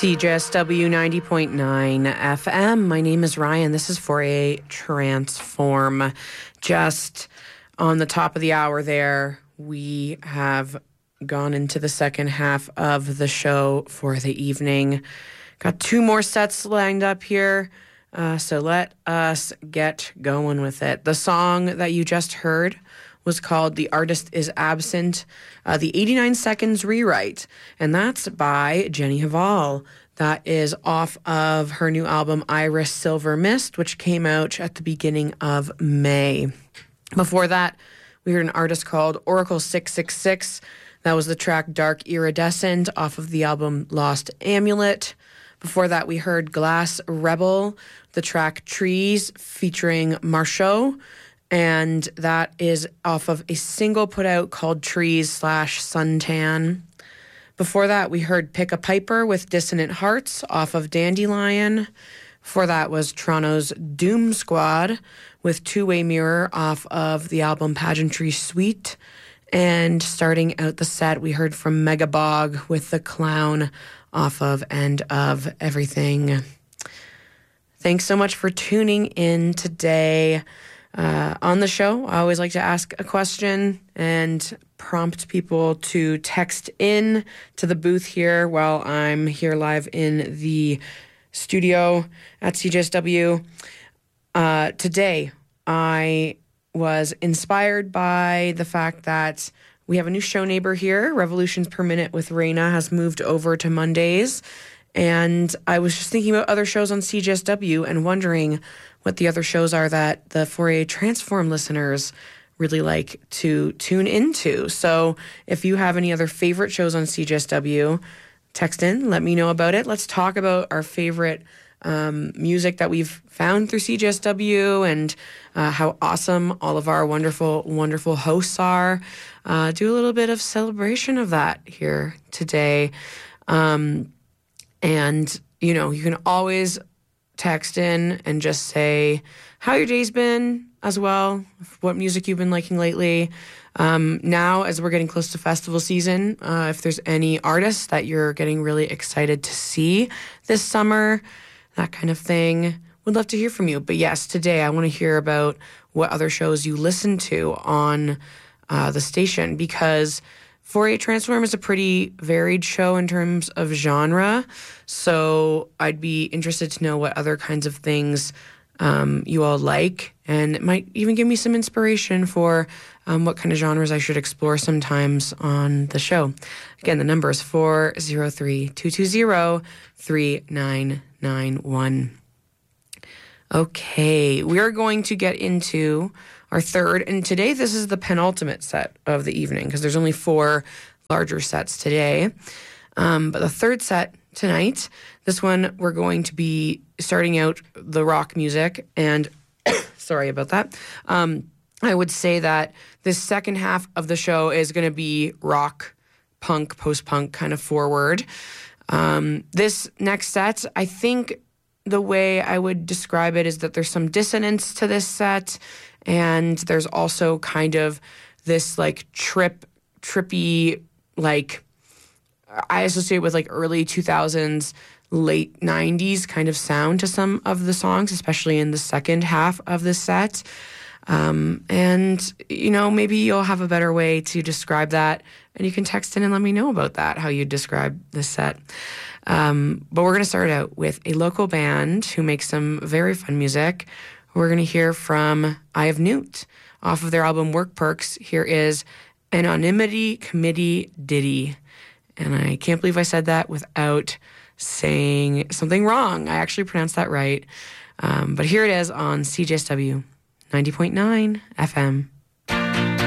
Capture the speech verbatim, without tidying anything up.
C J S W ninety point nine F M. My name is Ryan. This is Fourier Transform. Just on the top of the hour there, we have gone into the second half of the show for the evening. Got two more sets lined up here, uh, so let us get going with it. The song that you just heard was called The Artist Is Absent, uh, the eighty-nine seconds rewrite, and that's by Jenny Hval. That is off of her new album Iris Silver Mist, which came out at the beginning of May. Before that, we heard an artist called Oracle six six six. That was the track Dark Iridescent off of the album Lost Amulet. Before that, we heard Glass Rebel, the track Trees featuring Marceau. And that is off of a single put out called Trees slash Suntan. Before that, we heard Pick a Piper with Dissonant Hearts off of Dandelion. Before that was Toronto's Doom Squad with Two-Way Mirror off of the album Pageantry Suite. And starting out the set, we heard from Megabog with The Clown off of End of Everything. Thanks so much for tuning in today. Uh, on the show, I always like to ask a question and prompt people to text in to the booth here while I'm here live in the studio at C J S W. Uh, today, I was inspired by the fact that we have a new show neighbor here. Revolutions Per Minute with Raina has moved over to Mondays. And I was just thinking about other shows on C J S W and wondering what the other shows are that the Fourier Transform listeners really like to tune into. So if you have any other favorite shows on C J S W, text in, let me know about it. Let's talk about our favorite um, music that we've found through C J S W and uh, how awesome all of our wonderful, wonderful hosts are. Uh, do a little bit of celebration of that here today. Um, and, you know, you can always text in and just say how your day's been as well, what music you've been liking lately. Um, now, as we're getting close to festival season, uh, if there's any artists that you're getting really excited to see this summer, that kind of thing, would love to hear from you. But yes, today I want to hear about what other shows you listen to on uh, the station, because Fourier Transform is a pretty varied show in terms of genre, so I'd be interested to know what other kinds of things um, you all like, and it might even give me some inspiration for um, what kind of genres I should explore sometimes on the show. Again, the number is four oh three, two two zero, three nine nine one. Okay, we are going to get into our third, and today this is the penultimate set of the evening because there's only four larger sets today. Um, but the third set tonight, this one we're going to be starting out the rock music, and sorry about that. Um, I would say that this second half of the show is going to be rock, punk, post-punk kind of forward. Um, this next set, I think the way I would describe it is that there's some dissonance to this set, and there's also kind of this like trip, trippy, like I associate with like early two thousands, late nineties kind of sound to some of the songs, especially in the second half of the set. Um, and, you know, maybe you'll have a better way to describe that, and you can text in and let me know about that, how you describe this set. Um, but we're going to start out with a local band who makes some very fun music. We're going to hear from Eye of Newt off of their album Work Perks. Here is Anonymity Committee Ditty. And I can't believe I said that without saying something wrong. I actually pronounced that right. Um, but here it is on C J S W ninety point nine F M.